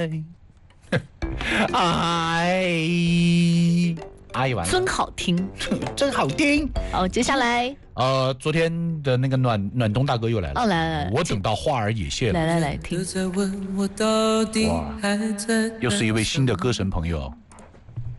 哎，完了， 真好听， 真好听。 好，接下来， 昨天的那个暖冬大哥又来了。 哦，来， 我等到花儿也谢了。 来听。 哇，又是一位新的歌神朋友。